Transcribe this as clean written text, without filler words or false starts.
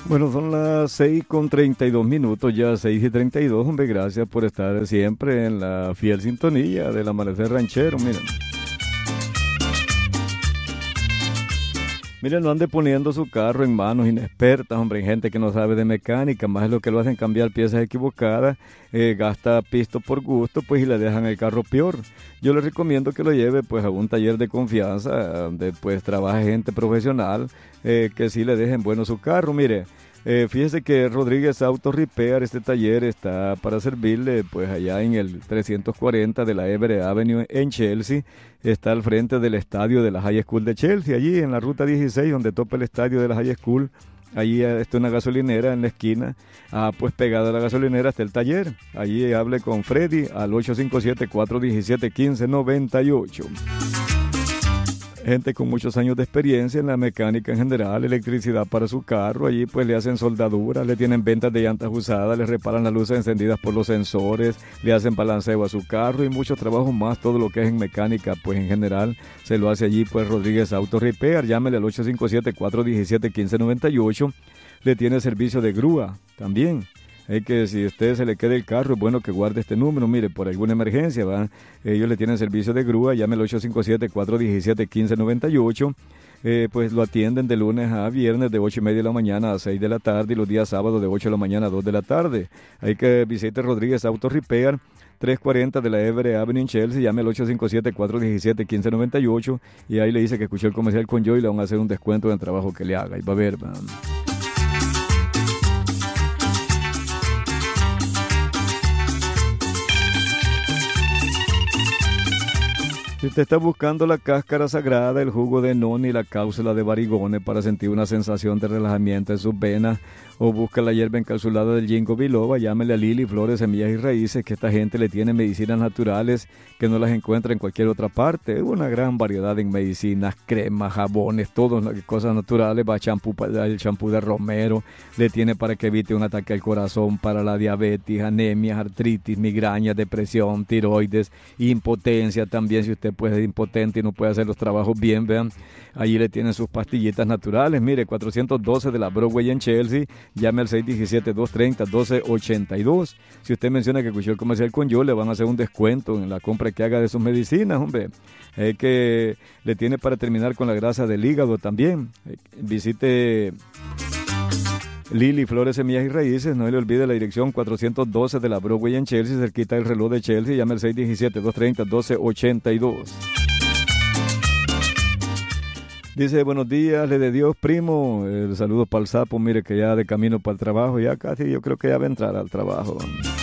Bueno, son las 6:32, ya 6:32. Hombre, gracias por estar siempre en la fiel sintonía del Amanecer Ranchero. Miren, no ande poniendo su carro en manos inexpertas, hombre, en gente que no sabe de mecánica, más es lo que lo hacen cambiar piezas equivocadas, gasta pisto por gusto, pues, y le dejan el carro peor. Yo le recomiendo que lo lleve, pues, a un taller de confianza, donde, pues, trabaje gente profesional, que sí le dejen bueno su carro. Mire, fíjese que Rodríguez Auto Repair, este taller está para servirle, pues, allá en el 340 de la Everett Avenue en Chelsea. Está al frente del estadio de la High School de Chelsea, allí en la ruta 16, donde topa el estadio de la High School. Allí está una gasolinera en la esquina. Pues pegada a la gasolinera está el taller. Allí hable con Freddy al 857-417-1598. Gente con muchos años de experiencia en la mecánica en general, electricidad para su carro. Allí pues le hacen soldaduras, le tienen ventas de llantas usadas, le reparan las luces encendidas por los sensores, le hacen balanceo a su carro y muchos trabajos más. Todo lo que es en mecánica pues en general se lo hace allí pues Rodríguez Auto Repair. Llámele al 857-417-1598. Le tiene servicio de grúa también. Es que si a usted se le quede el carro, es bueno que guarde este número, mire, por alguna emergencia, ¿va? Ellos le tienen servicio de grúa, llame al 857-417-1598. Pues lo atienden de lunes a viernes de 8:30 de la mañana a 6 de la tarde y los días sábados de 8 de la mañana a 2 de la tarde. Hay que visite Rodríguez Auto Repair, 340 de la Everett Avenue en Chelsea. Llame al 857-417-1598 y ahí le dice que escuchó el comercial con yo y le van a hacer un descuento en el trabajo que le haga. Y va a ver, ¿va? Si usted está buscando la cáscara sagrada, el jugo de noni y la cápsula de Barigone para sentir una sensación de relajamiento en sus venas, o busca la hierba encapsulada del ginkgo biloba, llámele a Lili Flores, Semillas y Raíces, que esta gente le tiene medicinas naturales que no las encuentra en cualquier otra parte. Una gran variedad en medicinas, cremas, jabones, todas las cosas naturales. Va el champú de romero, le tiene para que evite un ataque al corazón, para la diabetes, anemias, artritis, migrañas, depresión, tiroides, impotencia también. Si usted puede ser impotente y no puede hacer los trabajos bien, vean, allí le tienen sus pastillitas naturales. Mire, 412 de la Broadway en Chelsea. Llame al 617-230-1282. Si usted menciona que escuchó el comercial con yo, le van a hacer un descuento en la compra que haga de sus medicinas, hombre. Que le tiene para terminar con la grasa del hígado también. Visite Lili Flores, Semillas y Raíces. No le olvide la dirección 412 de la Broadway en Chelsea, cerquita del reloj de Chelsea. Llame al 617-230-1282. Dice, buenos días, le de Dios, primo. Saludos para el sapo, mire que ya de camino para el trabajo, ya casi yo creo que ya va a entrar al trabajo.